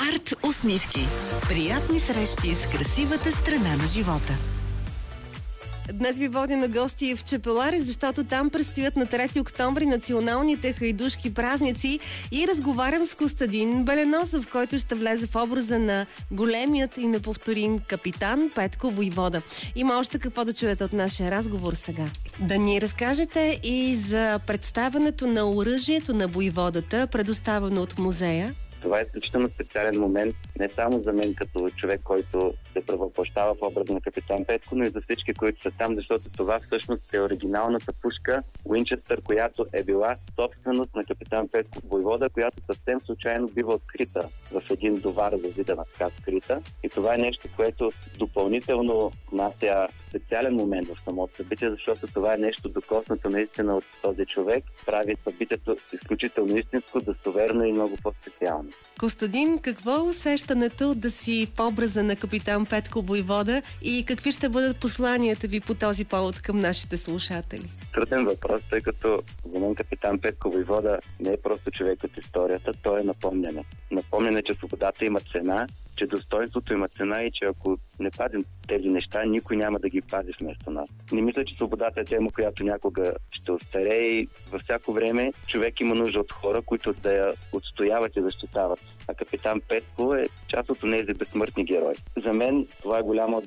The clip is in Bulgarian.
Арт усмивки. Приятни срещи с красивата страна на живота. Днес ви водя на гости в Чепеларе, защото там предстоят на 3 октомври националните хайдушки празници и разговарям с Костадин Беленосов, който ще влезе в образа на големият и неповторим капитан Петко Войвода. Има още какво да чуете от нашия разговор сега. Да ни разкажете и за представянето на оръжието на войводата, предоставено от музея. Това е изключително специален момент, не само за мен като човек, който се правопощава в образа на капитан Петко, но и за всички, които са там, защото това всъщност е оригиналната пушка Уинчестър, която е била собственост на капитан Петко Войвода, която съвсем случайно бива открита в един довар за вида на скрита. И това е нещо, което допълнително внася специален момент в самото събитие, защото това е нещо докоснато наистина от този човек, прави събитието изключително истинско, достоверно и много по-специално. Костадин, какво е усещането да си в образа на капитан Петко Войвода и какви ще бъдат посланията ви по този повод към нашите слушатели? Труден въпрос, тъй като за мен капитан Петко Войвода не е просто човек от историята, той е напомняне. Напомняне, че свободата има цена, че достоинството има цена и че ако не пазим тези неща, никой няма да ги пази вместо нас. Не мисля, че свободата е тема, която някога ще остарее и във всяко време човек има нужда от хора, които да я отстояват и защитават. А капитан Петко е част от тези безсмъртни герои. За мен това е голяма